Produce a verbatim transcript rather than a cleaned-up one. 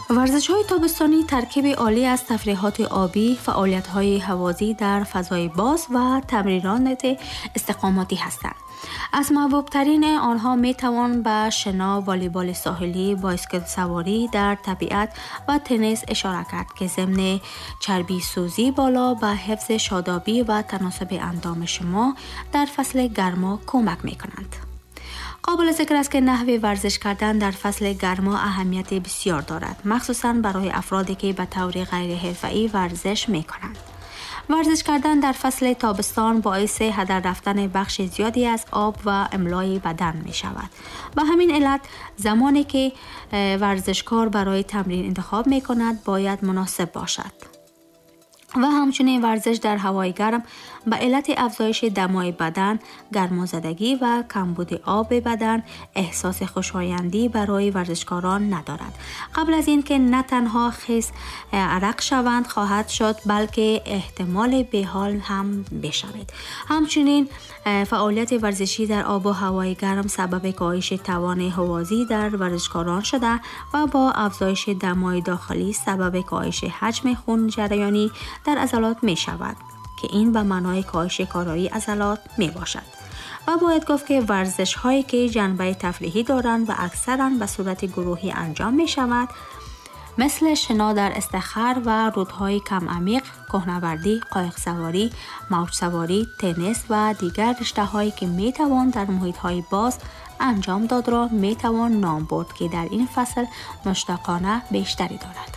ورزش‌های تابستانی ترکیبی عالی از تفریحات آبی، فعالیت‌های هوازی در فضای باز و تمرینات استقامتی هستند. از محبوب‌ترین آنها می‌توان به شنا، والیبال ساحلی، بایسکل سواری در طبیعت و تنیس اشاره کرد که ضمن چربی سوزی بالا به حفظ شادابی و تناسب اندام شما در فصل گرما کمک می‌کنند. قابل ذکر است که نحوه ورزش کردن در فصل گرما اهمیت بسیار دارد، مخصوصاً برای افرادی که به طور غیر حرفه‌ای ورزش می‌کنند. ورزش کردن در فصل تابستان باعث هدر رفتن بخش زیادی از آب و املای بدن می شود. به همین علت زمانی که ورزشکار برای تمرین انتخاب می کند باید مناسب باشد. و همچنین ورزش در هوای گرم به علت افزایش دمای بدن، گرمازدگی و کمبود آب بدن احساس خوشایندی برای ورزشکاران ندارد. قبل از این که نه تنها خیس عرق شوند خواهد شد بلکه احتمال بحال هم بشود. همچنین فعالیت ورزشی در آب و هوای گرم سبب کاهش توان هوازی در ورزشکاران شده و با افزایش دمای داخلی سبب کاهش حجم خون جریانی در عضلات می شود که این به معنای کاهش کارایی عضلات می باشد. و باید گفت که ورزش هایی که جنبه تفریحی دارند و اکثرا به صورت گروهی انجام می شود مثل شنا در استخر و رودهای کم عمیق، کوهنوردی، قایق سواری، موج سواری، تنیس و دیگر رشته هایی که می توان در محیط های باز انجام داد را می توان نام برد که در این فصل مشتاقانه بیشتری دارد.